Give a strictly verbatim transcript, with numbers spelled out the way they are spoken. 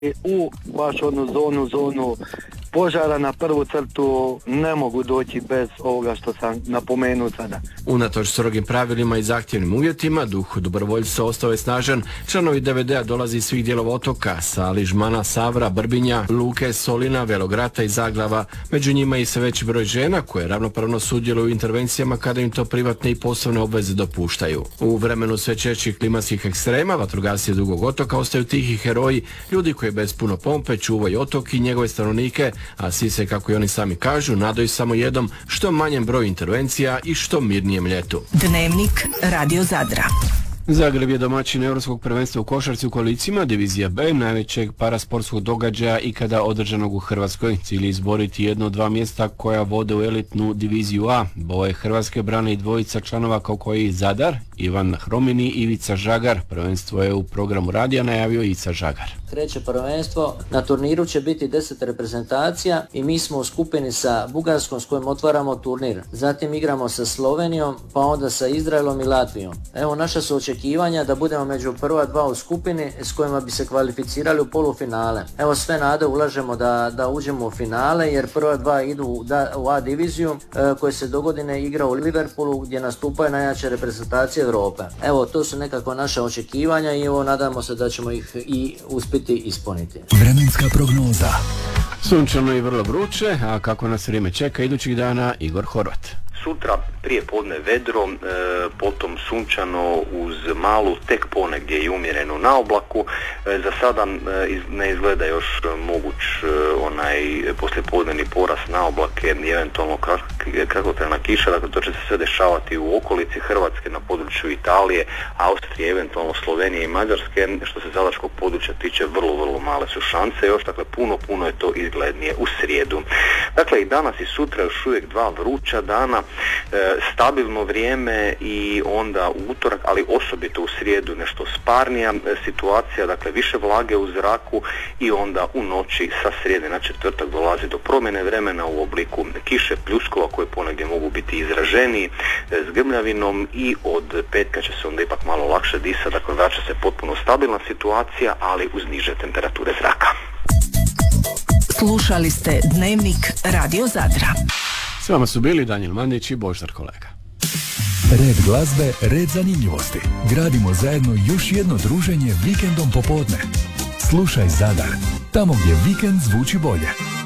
u baš onu zonu, zonu požara na prvu crtu ne mogu doći bez ovoga što sam napomenuo sada. Unatoč strogim pravilima i zahtjevnim uvjetima, duh dobrovoljstva ostao je snažan. Članovi D V D-a dolazi iz svih dijelova otoka, sa Ližmana, Savra, Brbinja, Luke, Solina, Velograta i Zaglava. Među njima i sve veći broj žena koje ravnopravno sudjeluju u intervencijama kada im to privatne i poslovne obveze dopuštaju. U vremenu sve češćih klimatskih ekstrema, vatrogasci Dugog otoka ostaju tihi heroji, ljudi koji bez puno pompe čuvaju otok i njegove stanovnike, a svi se, kako i oni sami kažu, nadaju samo jednom što manjem broju intervencija i što mirnijem ljetu. Dnevnik Radio Zadra. Zagreb je domaćin Europskog prvenstva u košarci u kolicima, divizija B, najvećeg parasportskog događaja ikada održanog u Hrvatskoj. Cilj je izboriti jedno od dva mjesta koja vode u elitnu diviziju A. Boje Hrvatske brane i dvojica članova kao koji Zadar, Ivan Hromini i Ivica Žagar. Prvenstvo je u programu radija najavio Ivica Žagar. Kreće prvenstvo, na turniru će biti deset reprezentacija i mi smo u skupini sa Bugarskom s kojim otvaramo turnir. Zatim igramo sa Slovenijom, pa onda sa Izraelom i Latvijom. Evo, naša su očekivanja da budemo među prva dva u skupini s kojima bi se kvalificirali u polufinale. Evo, sve nade ulažemo da, da uđemo u finale jer prva dva idu u, da, u A diviziju e, koje se dogodine igra u Liverpoolu gdje nastupaju najjače reprezentacije Europe. Evo, to su nekako naše očekivanja i evo, nadamo se da ćemo ih i uspjeti ispuniti. Vremenska prognoza. Sunčano i vrlo vruće, a kako nas vrijeme čeka idućih dana, Igor Horvat. Sutra prije podne vedro, e, potom sunčano uz malu tek ponegdje i umjerenu na oblaku. E, za sada e, iz, ne izgleda još moguć e, onaj poslijepodnevni porast na oblake i eventualno kratkotrajna kiša. Dakle, to će se sve dešavati u okolici Hrvatske, na području Italije, Austrije, eventualno Slovenije i Mađarske. Što se zadačkog područja tiče, vrlo, vrlo male su šanse još. Dakle, puno, puno je to izglednije u srijedu. Dakle, i danas i sutra još uvijek dva vruća dana. E, stabilno vrijeme i onda u utorak, ali osobito u srijedu nešto sparnija e, situacija, dakle više vlage u zraku i onda u noći sa srijede na četvrtak dolazi do promjene vremena u obliku kiše, pljuskova koje ponegdje mogu biti izraženiji e, s grmljavinom i od petka će se onda ipak malo lakše disati, dakle vraća se potpuno stabilna situacija, ali uz niže temperature zraka. Slušali ste Dnevnik Radio Zadra. S vama su bili Danijel Mandić i Boždar Kolega. Red glazbe, red zanimljivosti. Gradimo zajedno još jedno druženje vikendom popodne. Slušaj Zadar, tamo gdje vikend zvuči bolje.